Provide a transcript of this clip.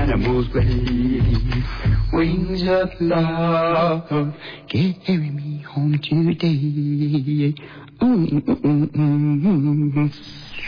animals wave. Wings of love, carry me home today.